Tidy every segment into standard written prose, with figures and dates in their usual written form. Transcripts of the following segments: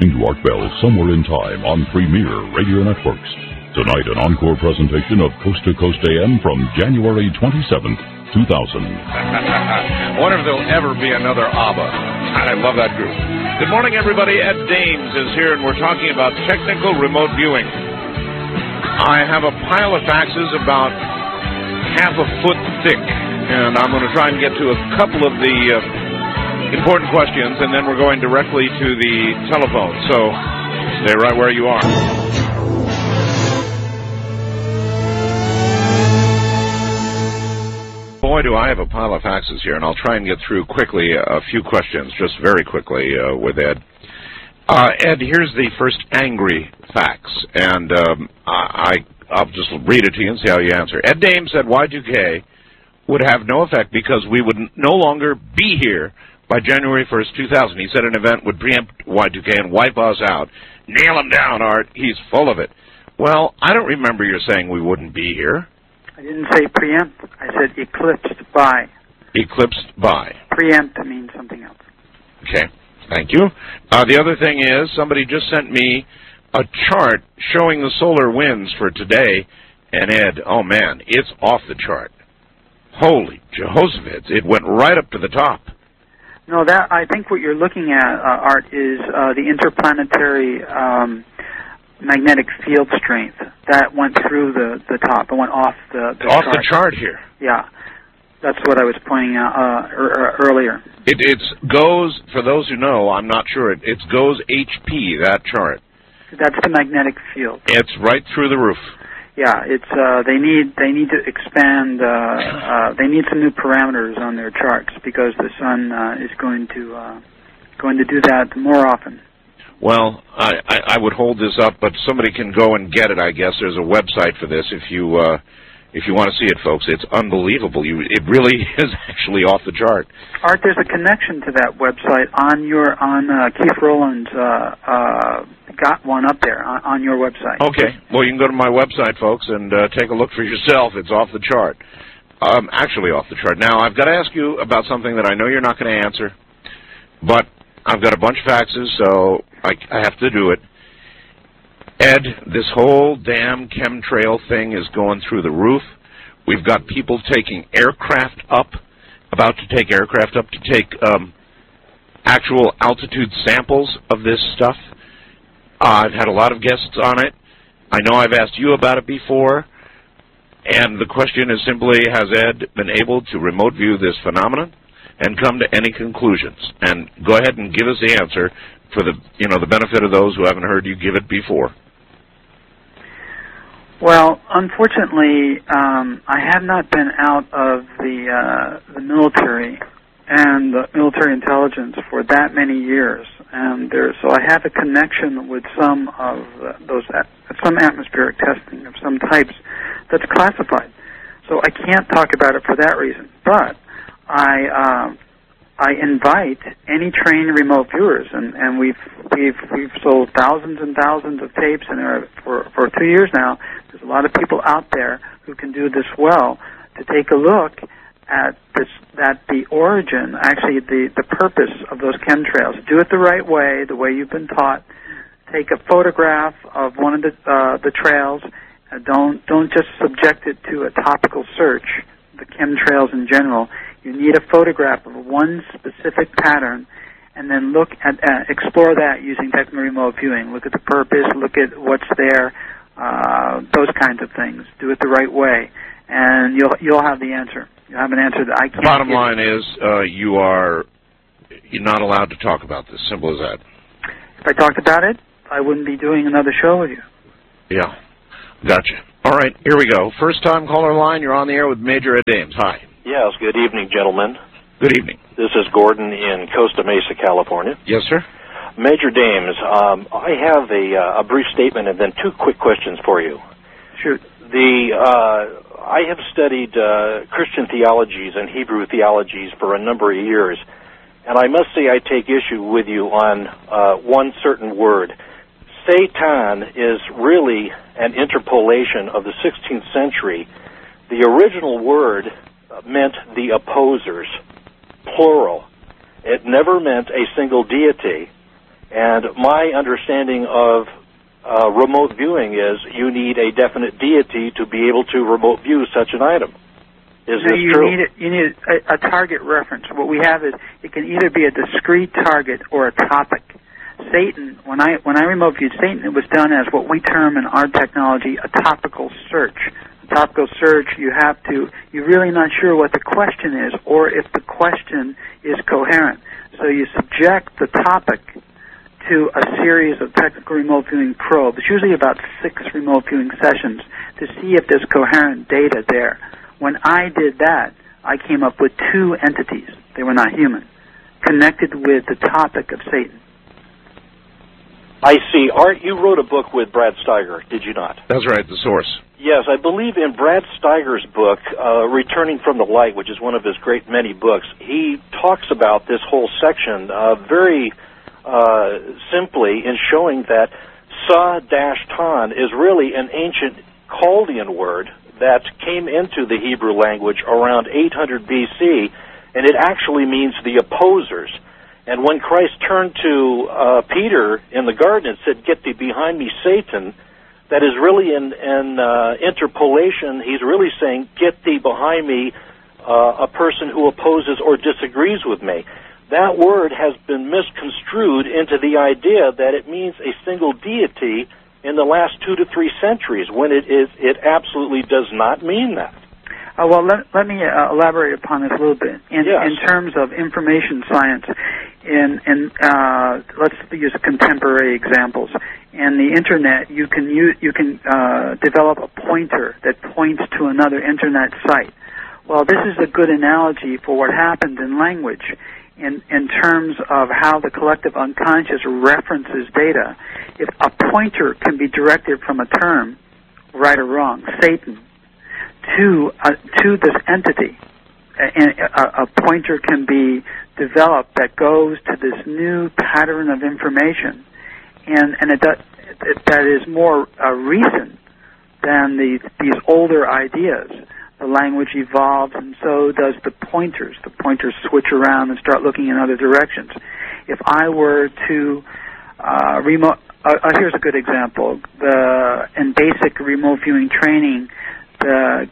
to Art Bell Somewhere in Time on Premier Radio Networks. Tonight, an encore presentation of Coast to Coast AM from January 27th, 2000. I wonder if there'll ever be another ABBA. I love that group. Good morning, everybody. Ed Dames is here, and we're talking about technical remote viewing. I have a pile of faxes about half a foot thick, and I'm going to try and get to a couple of the important questions, and then we're going directly to the telephone. So stay right where you are. Boy, do I have a pile of faxes here, and I'll try and get through quickly a few questions, just very quickly, with Ed. Ed, here's the first angry fax, and I'll just read it to you and see how you answer. Ed Dames said Y2K would have no effect because we would no longer be here by January 1st, 2000. He said an event would preempt Y2K and wipe us out. Nail him down, Art. He's full of it. Well, I don't remember you saying we wouldn't be here. I didn't say preempt. I said eclipsed by. Eclipsed by. Preempt means something else. Okay. Thank you. The other thing is, somebody just sent me a chart showing the solar winds for today, and Ed, oh man, it's off the chart. Holy Jehoshaphat, it went right up to the top. No, that I think what you're looking at, Art, is the interplanetary magnetic field strength that went through the top. It went off the off chart. The chart here. Yeah. That's what I was pointing out earlier. It goes, for those who know, I'm not sure, it's goes HP, that chart. That's the magnetic field. It's right through the roof. Yeah, it's they need to expand. They need some new parameters on their charts because the sun is going to do that more often. Well, I would hold this up, but somebody can go and get it. I guess there's a website for this if you want to see it, folks. It's unbelievable. It really is actually off the chart. Art, there's a connection to that website on Keith Rowland's got one up there on your website. Okay. Well, you can go to my website, folks, and take a look for yourself. It's off the chart. Actually off the chart. Now, I've got to ask you about something that I know you're not going to answer, but I've got a bunch of faxes, so I have to do it. Ed, this whole damn chemtrail thing is going through the roof. We've got people taking aircraft up, about to take aircraft up to take actual altitude samples of this stuff. I've had a lot of guests on it. I know I've asked you about it before. And the question is simply, has Ed been able to remote view this phenomenon and come to any conclusions? And go ahead and give us the answer for the benefit of those who haven't heard you give it before. Well, unfortunately, I have not been out of the military and the military intelligence for that many years, and so I have a connection with some of some atmospheric testing of some types that's classified. So I can't talk about it for that reason, but I invite any trained remote viewers, and we've sold thousands and thousands of tapes, and for 2 years now, there's a lot of people out there who can do this well, to take a look at the origin, actually the purpose of those chemtrails. Do it the right way you've been taught. Take a photograph of one of the trails. Don't just subject it to a topical search, the chemtrails in general. You need a photograph of one specific pattern, and then explore that using technical remote viewing. Look at the purpose, look at what's there, those kinds of things. Do it the right way, and you'll have the answer. You'll have an answer that I can't. Bottom line is, you're not allowed to talk about this. Simple as that. If I talked about it, I wouldn't be doing another show with you. Yeah, gotcha. All right, here we go. First time caller line. You're on the air with Major Ed Dames. Hi. Yes, good evening, gentlemen. Good evening. This is Gordon in Costa Mesa, California. Yes, sir. Major Dames, I have a brief statement and then two quick questions for you. Shoot. I have studied Christian theologies and Hebrew theologies for a number of years, and I must say I take issue with you on one certain word. Satan is really an interpolation of the 16th century. The original word meant the opposers, plural. It never meant a single deity. And my understanding of remote viewing is you need a definite deity to be able to remote view such an item. Is this true? You need a target reference. What we have is it can either be a discrete target or a topic. Satan, when I remote viewed Satan, it was done as what we term in our technology a topical search. A topical search, you're really not sure what the question is or if the question is coherent. So you subject the topic to a series of technical remote viewing probes, usually about 6 remote viewing sessions, to see if there's coherent data there. When I did that, I came up with 2 entities, they were not human, connected with the topic of Satan. I see. Art, you wrote a book with Brad Steiger, did you not? That's right, The Source. Yes, I believe in Brad Steiger's book, Returning from the Light, which is one of his great many books, he talks about this whole section very simply in showing that Sa-Tan is really an ancient Chaldean word that came into the Hebrew language around 800 BC, and it actually means the opposers. And when Christ turned to Peter in the garden and said, "Get thee behind me, Satan," that is really in interpolation. He's really saying, "Get thee behind me, a person who opposes or disagrees with me." That word has been misconstrued into the idea that it means a single deity in the last 2 to 3 centuries, when it absolutely does not mean that. Well, let me elaborate upon this a little bit. In terms of information science, let's use contemporary examples. In the Internet, you can develop a pointer that points to another Internet site. Well, this is a good analogy for what happens in language in terms of how the collective unconscious references data. If a pointer can be directed from a term, right or wrong, Satan, to this entity, a pointer can be developed that goes to this new pattern of information, and that is more recent than these older ideas. The language evolves, and so does the pointers. The pointers switch around and start looking in other directions. If I were to here's a good example. In basic remote viewing training, the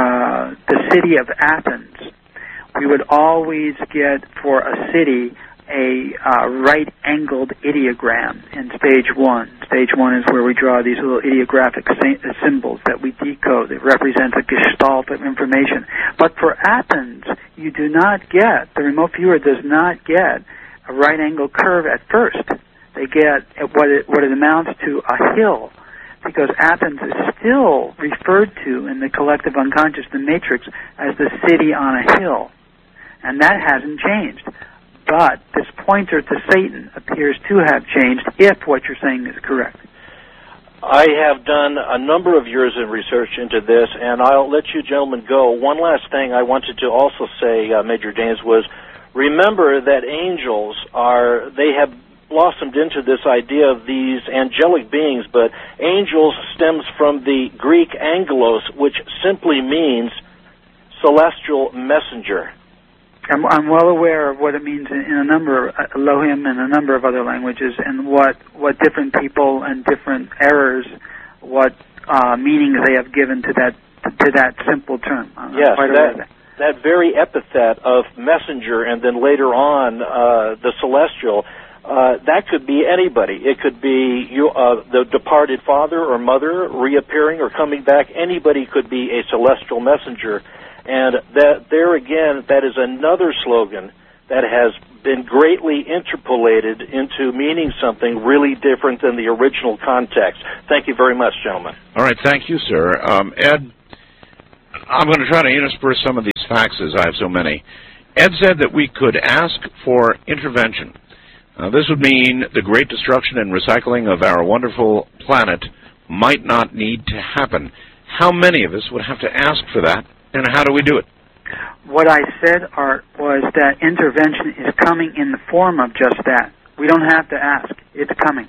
city of Athens, we would always get for a city a right-angled ideogram in stage 1. Stage 1 is where we draw these little ideographic symbols that we decode. It represents a gestalt of information. But for Athens, you do not get, the remote viewer does not get a right-angled curve at first. They get what it amounts to a hill, because Athens is still referred to in the collective unconscious, the matrix, as the city on a hill. And that hasn't changed. But this pointer to Satan appears to have changed if what you're saying is correct. I have done a number of years of research into this, and I'll let you gentlemen go. One last thing I wanted to also say, Major James, was remember that angels they have blossomed into this idea of these angelic beings, but angels stems from the Greek angelos, which simply means celestial messenger. I'm well aware of what it means in a number of Elohim and a number of other languages, and what different people and different errors, what meanings they have given to that simple term. Yes, that very epithet of messenger, and then later on the celestial. That could be anybody. It could be the departed father or mother reappearing or coming back. Anybody could be a celestial messenger. And there again, that is another slogan that has been greatly interpolated into meaning something really different than the original context. Thank you very much, gentlemen. All right, thank you, sir. Ed, I'm going to try to intersperse some of these faxes. I have so many. Ed said that we could ask for intervention. This would mean the great destruction and recycling of our wonderful planet might not need to happen. How many of us would have to ask for that, and how do we do it? What I said, Art, was that intervention is coming in the form of just that. We don't have to ask. It's coming.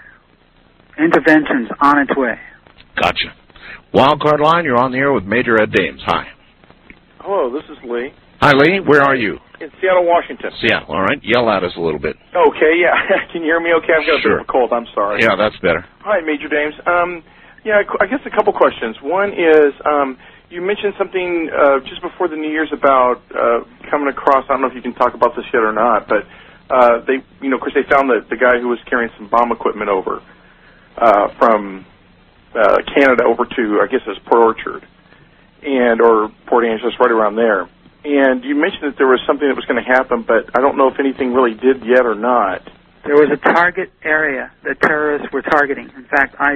Intervention's on its way. Gotcha. Wildcard line, you're on the air with Major Ed Dames. Hi. Hello, this is Lee. Hi, Lee. Where are you? In Seattle, Washington. Seattle. All right. Yell at us a little bit. Okay, yeah. Can you hear me okay? I've got a bit of a cold. I'm sorry. Yeah, that's better. Hi, Major James. Yeah, I guess a couple questions. One is, you mentioned something just before the New Year's about coming across, I don't know if you can talk about this yet or not, but they, of course, they found the guy who was carrying some bomb equipment over from Canada over to, I guess it was Port Orchard, or Port Angeles, right around there. And you mentioned that there was something that was going to happen, but I don't know if anything really did yet or not. There was a target area that terrorists were targeting. In fact, I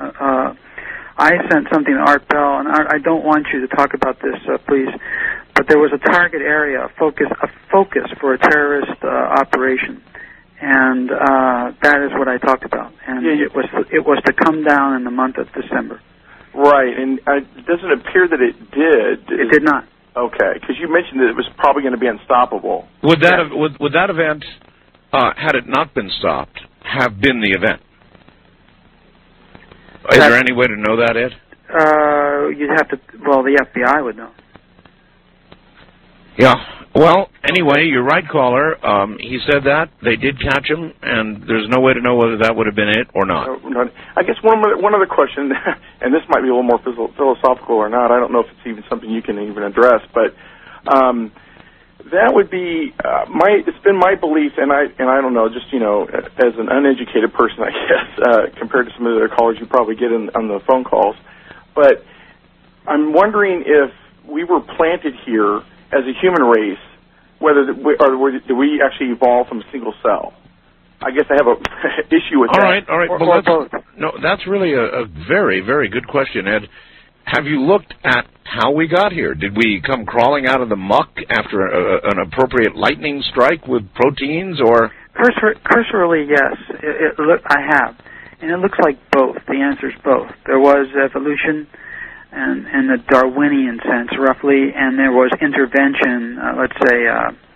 sent something to Art Bell, and Art, I don't want you to talk about this, please, but there was a target area, a focus for a terrorist operation, and that is what I talked about. And it was to come down in the month of December. Right, and it doesn't appear that it did. It did not. Okay, because you mentioned that it was probably going to be unstoppable. Would that event, had it not been stopped, have been the event? Is there any way to know that, Ed? You'd have to. Well, the FBI would know. Yeah. Well, anyway, you're right, caller. He said that. They did catch him, and there's no way to know whether that would have been it or not. I guess one other question, and this might be a little more philosophical or not. I don't know if it's even something you can even address, but that would be it's been my belief, and I don't know, just as an uneducated person, I guess, compared to some of the other callers you probably get on the phone calls, but I'm wondering if we were planted here as a human race, did we actually evolve from a single cell? I guess I have an issue with that. All right. Well, that's really a very, very good question, Ed. Have you looked at how we got here? Did we come crawling out of the muck after an appropriate lightning strike with proteins, or? Cursorily, yes. I have. And it looks like both. The answer is both. There was evolution in the Darwinian sense, roughly, and there was intervention, let's say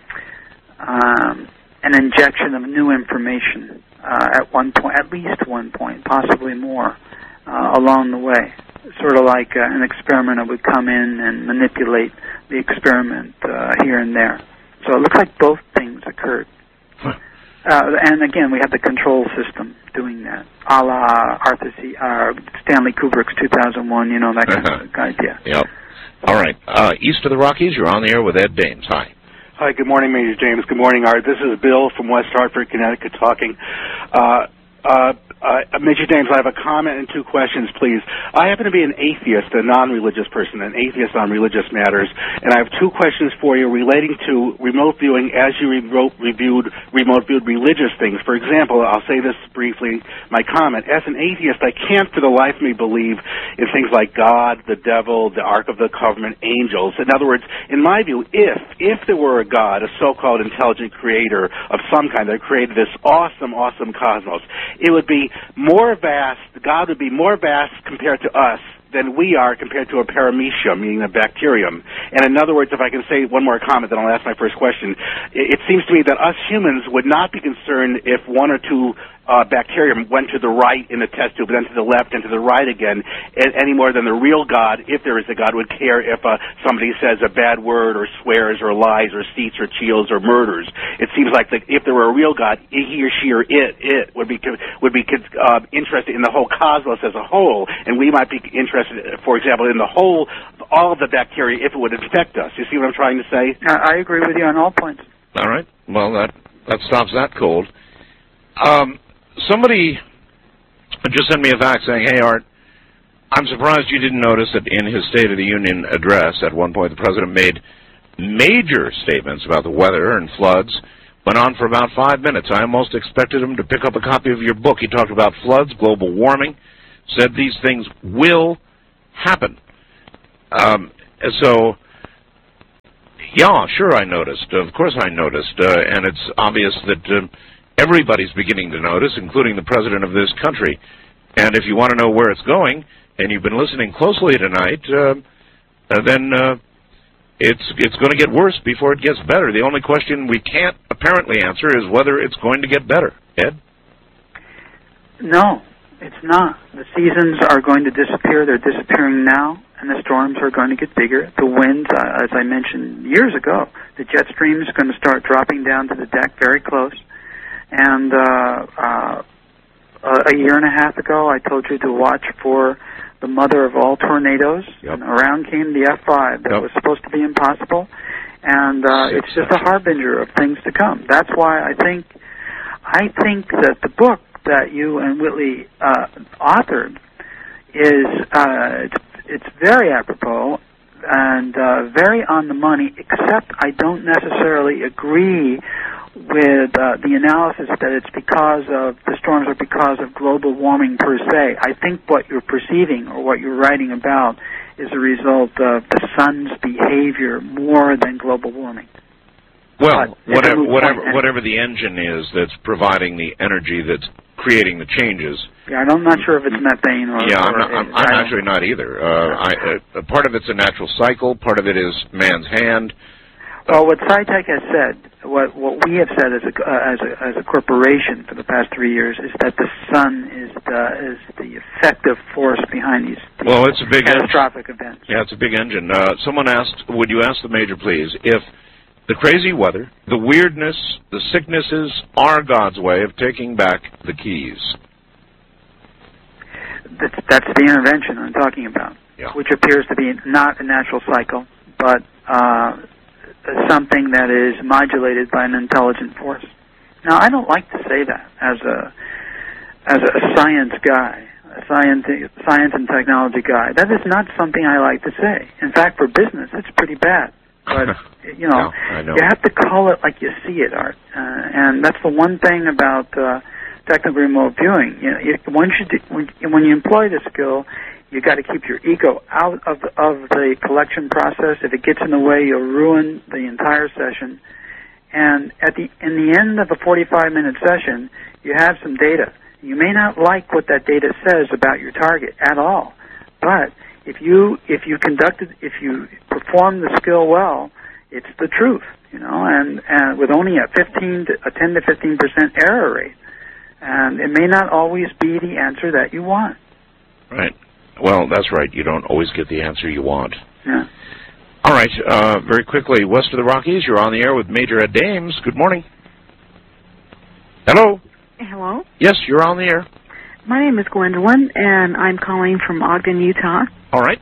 an injection of new information at least one point, possibly more, along the way. Sort of like an experimenter would come in and manipulate the experiment here and there. So it looks like both things occurred. And again, we have the control system doing that, a la Stanley Kubrick's 2001, that kind of idea. Yep. All right. East of the Rockies, you're on the air with Ed Dames. Hi. Hi, good morning, Major James. Good morning, Art. This is Bill from West Hartford, Connecticut, talking. Major James, I have a comment and two questions, please. I happen to be an atheist, a non-religious person, an atheist on religious matters, and I have two questions for you relating to remote viewing as you remote viewed religious things. For example, I'll say this briefly, my comment. As an atheist, I can't for the life of me believe in things like God, the devil, the Ark of the Covenant, angels. In other words, in my view, if there were a God, a so-called intelligent creator of some kind that created this awesome cosmos, it would be more vast, God would be more vast compared to us than we are compared to a paramecium, meaning a bacterium. And in other words, if I can say one more comment, then I'll ask my first question. It seems to me that us humans would not be concerned if one or two bacterium went to the right in the test tube, then to the left and to the right again, any more than the real God, if there is a God, would care if somebody says a bad word or swears or lies or cheats or steals or murders. It seems like if there were a real God, he or she or it would be interested in the whole cosmos as a whole, and we might be interested, for example, in the whole, all of the bacteria if it would infect us. You see what I'm trying to say? I agree with you on all points. All right. Well, that stops that cold. Somebody just sent me a fax saying, hey, Art, I'm surprised you didn't notice that in his State of the Union address at one point the President made major statements about the weather and floods, went on for about 5 minutes. I almost expected him to pick up a copy of your book. He talked about floods, global warming, said these things will happen. So, yeah, sure I noticed. Of course I noticed. And it's obvious that everybody's beginning to notice, including the President of this country. And if you want to know where it's going, and you've been listening closely tonight, then it's going to get worse before it gets better. The only question we can't apparently answer is whether it's going to get better. Ed? No, it's not. The seasons are going to disappear. They're disappearing now. and the storms are going to get bigger. The winds, as I mentioned years ago, the jet stream is going to start dropping down to the deck very close. And a year and a half ago, I told you to watch for the mother of all tornadoes. Yep. And around came the F5 that was supposed to be impossible. And it's just a harbinger of things to come. That's why I think that the book that you and Whitley authored is it's very apropos and very on the money, except I don't necessarily agree with the analysis that it's because of the storms are because of global warming per se. I think what you're perceiving or what you're writing about is a result of the sun's behavior more than global warming. Well, whatever the engine is that's providing the energy that's creating the changes. Yeah, I'm not sure if it's methane or... Yeah, I'm actually not either. Part of it's a natural cycle. Part of it is man's hand. Well, what SciTech has said, what we have said as a corporation for the past 3 years, is that the sun is the effective force behind these it's a big catastrophic events. Yeah, it's a big engine. Someone asked, would you ask the Major, please, if the crazy weather, the weirdness, the sicknesses are God's way of taking back the keys? That's the intervention I'm talking about, which appears to be not a natural cycle, but something that is modulated by an intelligent force. Now, I don't like to say that as a science guy, a science and technology guy. That is not something I like to say. In fact, for business, it's pretty bad. But you know, you have to call it like you see it, Art. And that's the one thing about technical remote viewing. You know, when you employ the skill, you got to keep your ego out of the collection process. If it gets in the way, you'll ruin the entire session. And in the end of a 45-minute session, you have some data. You may not like what that data says about your target at all, but if you perform the skill well, it's the truth, you know, and with only a 10 to 15% error rate, and it may not always be the answer that you want. Right. Well, that's right. You don't always get the answer you want. Yeah. All right. Very quickly, west of the Rockies, you're on the air with Major Ed Dames. Good morning. Hello. Hello. Yes, you're on the air. My name is Gwendolyn, and I'm calling from Ogden, Utah. All right.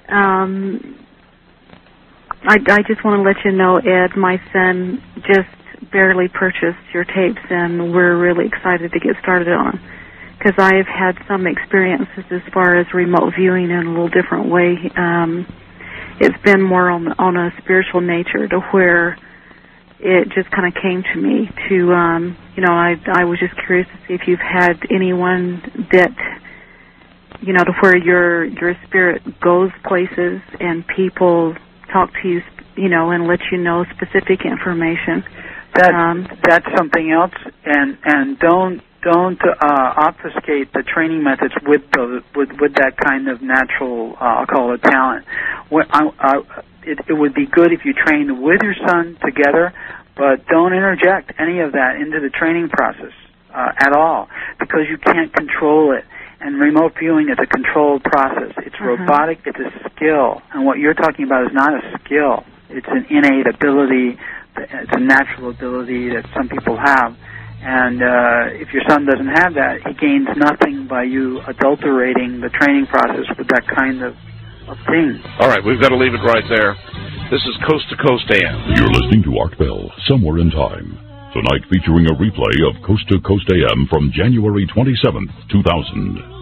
I just want to let you know, Ed, my son just barely purchased your tapes, and we're really excited to get started on, because I've had some experiences as far as remote viewing in a little different way. It's been more on a spiritual nature, to where it just kind of came to me to, you know, I was just curious to see if you've had anyone that, you know, to where your spirit goes places and people talk to you, you know, and let you know specific information. That's something else, and don't obfuscate the training methods with that kind of natural, I'll call it, talent. It would be good if you trained with your son together, but don't interject any of that into the training process at all, because you can't control it. And remote viewing is a controlled process. It's robotic. It's a skill. And what you're talking about is not a skill. It's an innate ability. It's a natural ability that some people have. And if your son doesn't have that, he gains nothing by you adulterating the training process with that kind of thing. All right, we've got to leave it right there. This is Coast to Coast AM. You're listening to Art Bell, Somewhere in Time. Tonight featuring a replay of Coast to Coast AM from January 27th, 2000.